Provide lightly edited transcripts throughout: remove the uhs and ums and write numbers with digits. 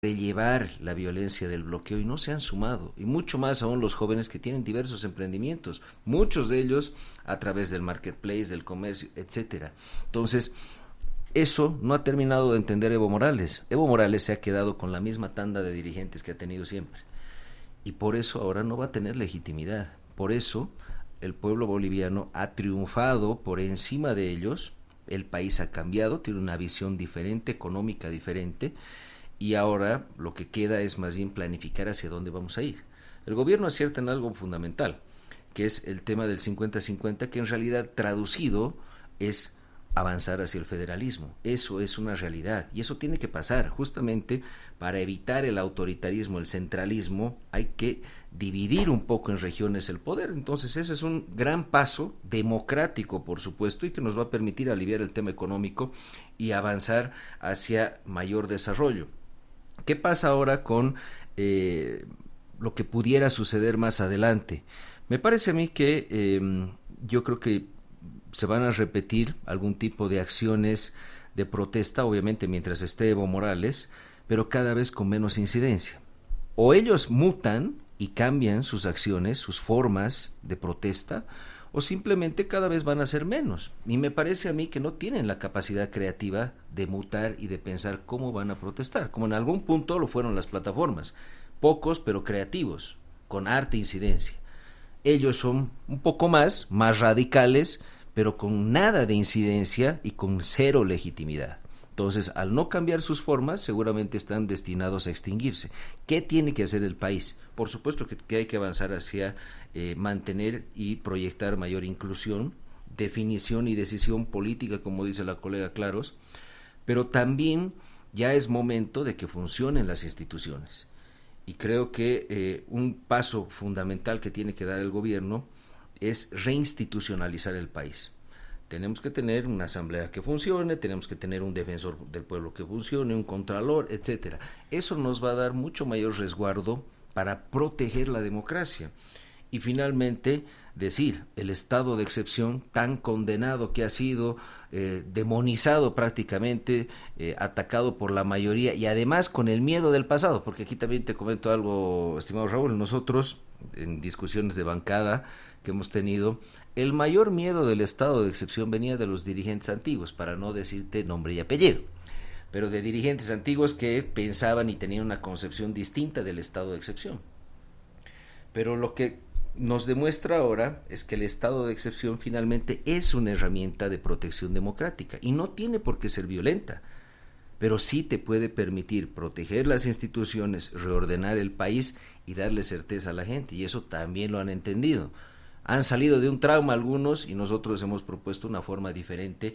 sobrellevar la violencia del bloqueo y no se han sumado, y mucho más aún los jóvenes que tienen diversos emprendimientos, muchos de ellos a través del marketplace, del comercio, etcétera. Entonces, eso no ha terminado de entender Evo Morales. Evo Morales se ha quedado con la misma tanda de dirigentes que ha tenido siempre, y por eso ahora no va a tener legitimidad. Por eso el pueblo boliviano ha triunfado por encima de ellos, el país ha cambiado, tiene una visión diferente, económica diferente, y ahora lo que queda es más bien planificar hacia dónde vamos a ir. El gobierno acierta en algo fundamental, que es el tema del 50-50, que en realidad traducido es avanzar hacia el federalismo. Eso es una realidad y eso tiene que pasar. Justamente para evitar el autoritarismo, el centralismo, hay que dividir un poco en regiones el poder. Entonces ese es un gran paso democrático, por supuesto, y que nos va a permitir aliviar el tema económico y avanzar hacia mayor desarrollo. ¿Qué pasa ahora con lo que pudiera suceder más adelante? Me parece a mí que yo creo que se van a repetir algún tipo de acciones de protesta, obviamente mientras esté Evo Morales, pero cada vez con menos incidencia. O ellos mutan y cambian sus acciones, sus formas de protesta, o simplemente cada vez van a ser menos. Y me parece a mí que no tienen la capacidad creativa de mutar y de pensar cómo van a protestar, como en algún punto lo fueron las plataformas, pocos pero creativos, con harta incidencia. Ellos son un poco más radicales, pero con nada de incidencia y con cero legitimidad. Entonces, al no cambiar sus formas, seguramente están destinados a extinguirse. ¿Qué tiene que hacer el país? Por supuesto que hay que avanzar hacia mantener y proyectar mayor inclusión, definición y decisión política, como dice la colega Claros, pero también ya es momento de que funcionen las instituciones. Y creo que un paso fundamental que tiene que dar el gobierno es reinstitucionalizar el país. Tenemos que tener una asamblea que funcione, tenemos que tener un defensor del pueblo que funcione, un contralor, etcétera. Eso nos va a dar mucho mayor resguardo para proteger la democracia. Y finalmente, decir, el estado de excepción tan condenado que ha sido, demonizado prácticamente, atacado por la mayoría y además con el miedo del pasado, porque aquí también te comento algo, estimado Raúl, nosotros en discusiones de bancada que hemos tenido, el mayor miedo del estado de excepción venía de los dirigentes antiguos, para no decirte nombre y apellido, pero de dirigentes antiguos que pensaban y tenían una concepción distinta del estado de excepción. Pero lo que nos demuestra ahora es que el estado de excepción finalmente es una herramienta de protección democrática y no tiene por qué ser violenta, pero sí te puede permitir proteger las instituciones, reordenar el país y darle certeza a la gente, y eso también lo han entendido. Han salido de un trauma algunos y nosotros hemos propuesto una forma diferente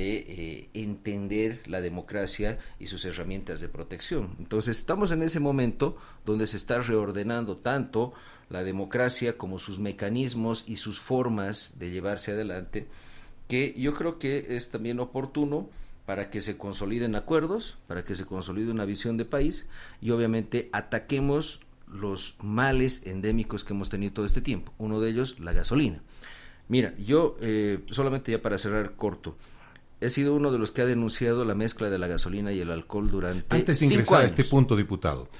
de entender la democracia y sus herramientas de protección. Entonces estamos en ese momento donde se está reordenando tanto la democracia como sus mecanismos y sus formas de llevarse adelante, que yo creo que es también oportuno para que se consoliden acuerdos, para que se consolide una visión de país y obviamente ataquemos los males endémicos que hemos tenido todo este tiempo. Uno de ellos, la gasolina. Mira, yo solamente ya para cerrar corto, he sido uno de los que ha denunciado la mezcla de la gasolina y el alcohol durante 5 años. Antes de ingresar a este punto, diputado,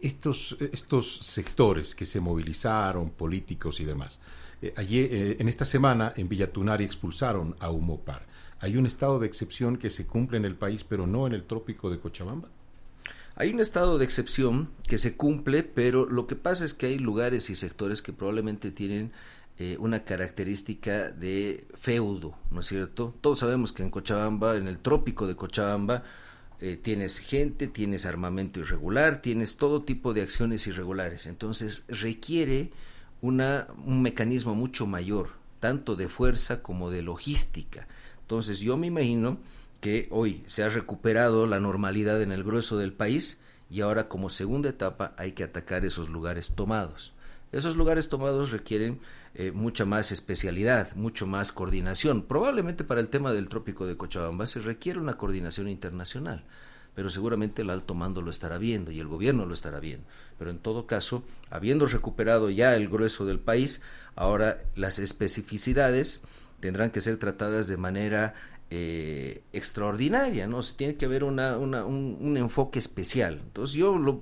estos sectores que se movilizaron, políticos y demás, ayer, en esta semana en Villa Tunari expulsaron a Humopar. ¿Hay un estado de excepción que se cumple en el país, pero no en el trópico de Cochabamba? Hay un estado de excepción que se cumple, pero lo que pasa es que hay lugares y sectores que probablemente tienen una característica de feudo, ¿no es cierto? Todos sabemos que en Cochabamba, en el trópico de Cochabamba, tienes gente, tienes armamento irregular, tienes todo tipo de acciones irregulares. Entonces requiere un mecanismo mucho mayor, tanto de fuerza como de logística. Entonces yo me imagino que hoy se ha recuperado la normalidad en el grueso del país y ahora como segunda etapa hay que atacar esos lugares tomados. Esos lugares tomados requieren mucha más especialidad, mucho más coordinación. Probablemente para el tema del trópico de Cochabamba se requiere una coordinación internacional, pero seguramente el alto mando lo estará viendo y el gobierno lo estará viendo. Pero en todo caso, habiendo recuperado ya el grueso del país, ahora las especificidades tendrán que ser tratadas de manera extraordinaria, ¿no? Se tiene que haber un enfoque especial. Entonces yo